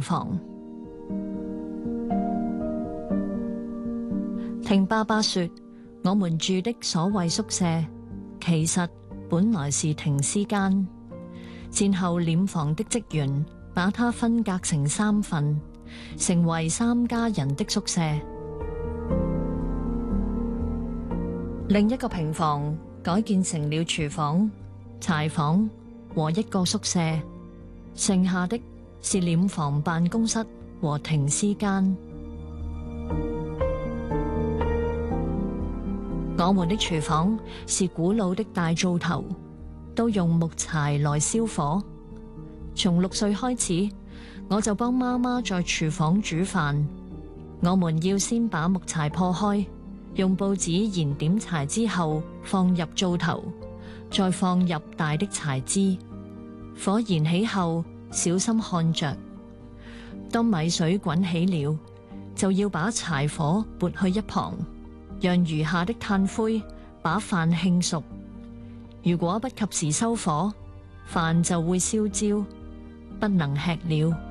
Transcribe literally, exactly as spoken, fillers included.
房。聽爸爸說，我們住的所謂宿舍，其實本來是停屍間。戰後殮房的職員把它分隔成三份，成為三家人的宿舍。另一個平房改建成了廚房、柴房和一個宿舍，剩下的是殮房辦公室和停屍間。我們的廚房是古老的大灶頭，都用木柴來燒火。從六歲開始，我就幫媽媽在廚房煮飯。我們要先把木柴破開，用報紙燃點柴之後放入灶頭，再放入大的柴枝。火燃起後，小心看着。當米水滾起了，就要把柴火撥去一旁，讓餘下的炭灰把飯罄熟。如果不及時收火，飯就會燒焦，不能吃了。